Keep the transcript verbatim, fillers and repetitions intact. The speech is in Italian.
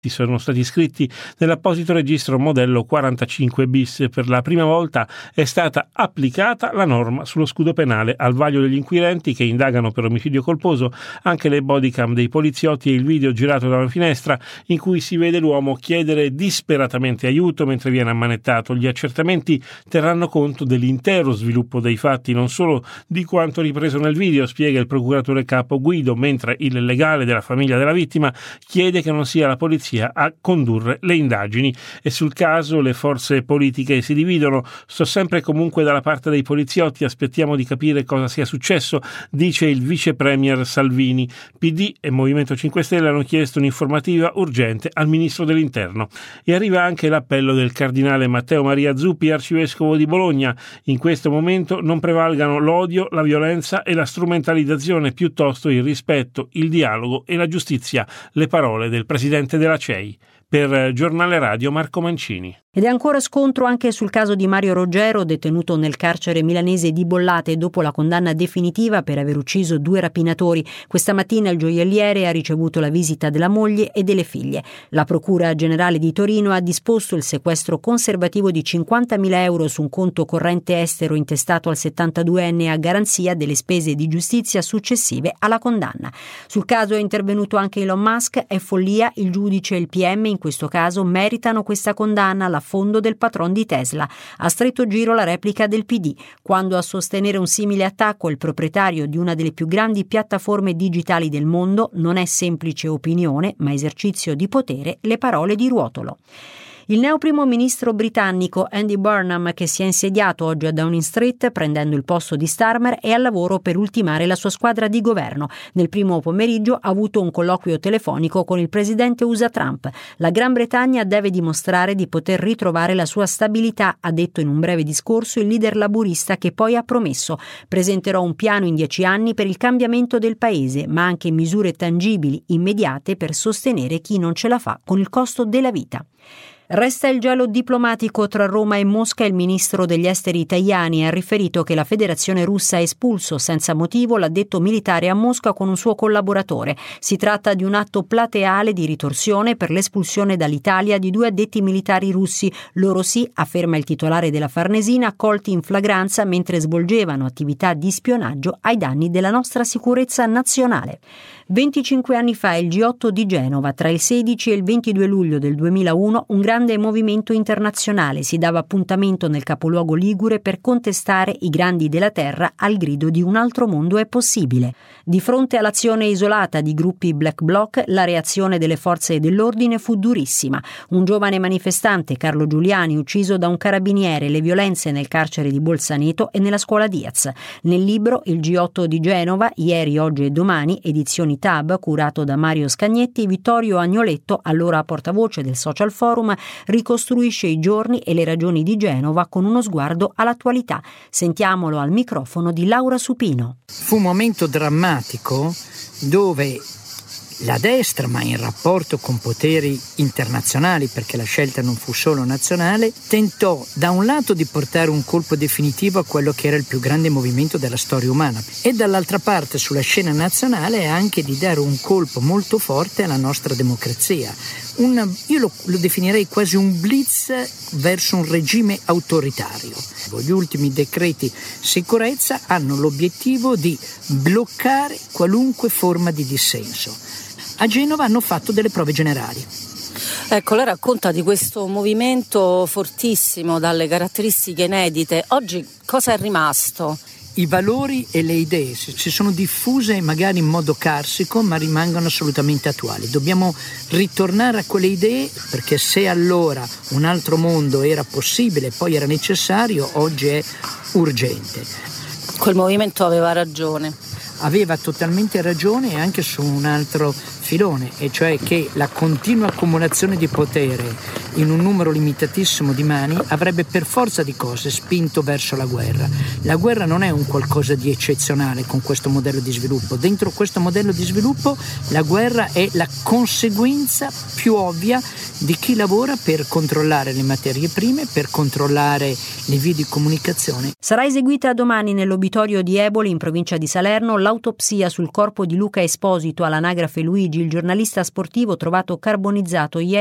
sono stati iscritti nell'apposito registro modello quarantacinque bis. Per la prima volta è stata applicata la norma sullo scudo penale. Al vaglio degli inquirenti che indagano per omicidio colposo anche le bodycam dei poliziotti e il video girato da una finestra in cui si vede l'uomo chiedere disperatamente aiuto mentre viene ammanettato. Gli accertamenti terranno conto dell'intero sviluppo dei fatti, non solo di quanto ripreso nel video, spiega il procuratore capo Guido, mentre il legale della famiglia della vittima chiede che non sia la polizia a condurre le indagini. E sul caso le forze politiche si dividono. Sto sempre e comunque dalla parte dei poliziotti, aspettiamo di capire cosa sia successo, dice il vice premier Salvini. P D e Movimento cinque Stelle hanno chiesto un'informativa urgente al ministro dell'Interno. E arriva anche l'appello del cardinale Matteo Maria Zuppi, arcivescovo di Bologna. In questo momento non prevalgano l'odio, la violenza e la strumentalizzazione, piuttosto il rispetto, il dialogo e la giustizia. Le parole del presidente della C E I. Per Giornale Radio Marco Mancini. Ed è ancora scontro anche sul caso di Mario Roggero, detenuto nel carcere milanese di Bollate dopo la condanna definitiva per aver ucciso due rapinatori. Questa mattina il gioielliere ha ricevuto la visita della moglie e delle figlie. La Procura Generale di Torino ha disposto il sequestro conservativo di cinquantamila euro su un conto corrente estero intestato al settantaduenne a garanzia delle spese di giustizia successive alla condanna. Sul caso è intervenuto anche Elon Musk. È follia, il giudice e il P M in questo caso meritano questa condanna alla fondo del patron di Tesla. A stretto giro la replica del P D, quando a sostenere un simile attacco il proprietario di una delle più grandi piattaforme digitali del mondo non è semplice opinione, ma esercizio di potere, le parole di Ruotolo. Il neo primo ministro britannico Andy Burnham, che si è insediato oggi a Downing Street prendendo il posto di Starmer, è al lavoro per ultimare la sua squadra di governo. Nel primo pomeriggio ha avuto un colloquio telefonico con il presidente U S A Trump. La Gran Bretagna deve dimostrare di poter ritrovare la sua stabilità, ha detto in un breve discorso il leader laburista, che poi ha promesso: presenterò un piano in dieci anni per il cambiamento del paese, ma anche misure tangibili, immediate, per sostenere chi non ce la fa con il costo della vita. Resta il gelo diplomatico tra Roma e Mosca. Il ministro degli esteri Tajani ha riferito che la Federazione Russa ha espulso senza motivo l'addetto militare a Mosca con un suo collaboratore. Si tratta di un atto plateale di ritorsione per l'espulsione dall'Italia di due addetti militari russi. Loro sì, afferma il titolare della Farnesina, colti in flagranza mentre svolgevano attività di spionaggio ai danni della nostra sicurezza nazionale. venticinque anni fa, il G otto di Genova, tra il sedici e il ventidue luglio del duemilauno, un grande movimento internazionale si dava appuntamento nel capoluogo ligure per contestare i grandi della terra al grido di un altro mondo è possibile. Di fronte all'azione isolata di gruppi black bloc, la reazione delle forze dell'ordine fu durissima. Un giovane manifestante, Carlo Giuliani, ucciso da un carabiniere, le violenze nel carcere di Bolzaneto e nella scuola Diaz. Nel libro Il G otto di Genova, ieri, oggi e domani, edizioni Tab, curato da Mario Scagnetti, Vittorio Agnoletto, allora portavoce del Social Forum, ricostruisce i giorni e le ragioni di Genova con uno sguardo all'attualità. Sentiamolo al microfono di Laura Supino. Fu un momento drammatico dove la destra, ma in rapporto con poteri internazionali, perché la scelta non fu solo nazionale, tentò da un lato di portare un colpo definitivo a quello che era il più grande movimento della storia umana e dall'altra parte sulla scena nazionale anche di dare un colpo molto forte alla nostra democrazia. Un, io lo, lo definirei quasi un blitz verso un regime autoritario. Gli ultimi decreti sicurezza hanno l'obiettivo di bloccare qualunque forma di dissenso. A Genova hanno fatto delle prove generali. Ecco, lei racconta di questo movimento fortissimo, dalle caratteristiche inedite. Oggi cosa è rimasto? I valori e le idee si sono diffuse magari in modo carsico, ma rimangono assolutamente attuali. Dobbiamo ritornare a quelle idee, perché se allora un altro mondo era possibile e poi era necessario, oggi è urgente. Quel movimento aveva ragione. Aveva totalmente ragione anche su un altro filone, e cioè che la continua accumulazione di potere in un numero limitatissimo di mani avrebbe per forza di cose spinto verso la guerra. La guerra non è un qualcosa di eccezionale con questo modello di sviluppo. Dentro questo modello di sviluppo la guerra è la conseguenza più ovvia di chi lavora per controllare le materie prime, per controllare le vie di comunicazione. Sarà eseguita domani nell'obitorio di Eboli in provincia di Salerno l'autopsia sul corpo di Luca Esposito all'anagrafe Luigi, il giornalista sportivo trovato carbonizzato ieri